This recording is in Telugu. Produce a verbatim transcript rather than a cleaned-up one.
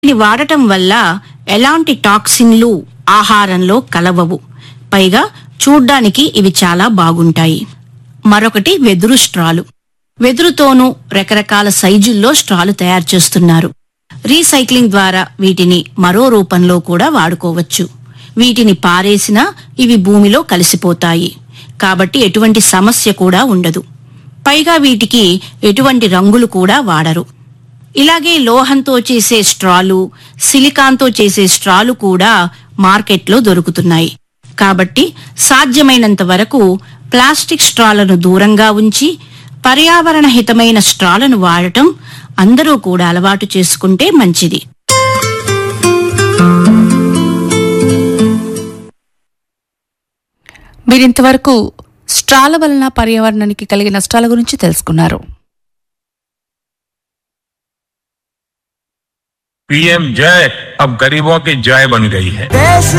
ఇది వాడటం వల్ల ఎలాంటి టాక్సిన్లు ఆహారంలో కలవవు. పైగా చూడ్డానికి ఇవి చాలా బాగుంటాయి. మరొకటి వెదురు స్ట్రాలు. వెదురుతోనూ రకరకాల సైజుల్లో స్ట్రాలు తయారు చేస్తున్నారు. రీసైక్లింగ్ ద్వారా వీటిని మరో రూపంలో కూడా వాడుకోవచ్చు. వీటిని పారేసినా ఇవి భూమిలో కలిసిపోతాయి. కాబట్టి ఎటువంటి సమస్య కూడా ఉండదు. పైగా వీటికి ఎటువంటి రంగులు కూడా వాడరు. ఇలాగే లోహంతో చేసే స్ట్రాలు, సిలికాన్తో చేసే స్ట్రాలు కూడా మార్కెట్లో దొరుకుతున్నాయి. కాబట్టి సాధ్యమైనంత వరకు ప్లాస్టిక్ స్ట్రాలను దూరంగా ఉంచి పర్యావరణ హితమైన స్ట్రాలను వాడటం అందరూ కూడా అలవాటు చేసుకుంటే మంచిది. మీరింతవరకు స్ట్రాల వలన పర్యావరణానికి కలిగే నష్టాల గురించి తెలుసుకున్నారు. पीएम जय अब गरीबों की जय बन गई है.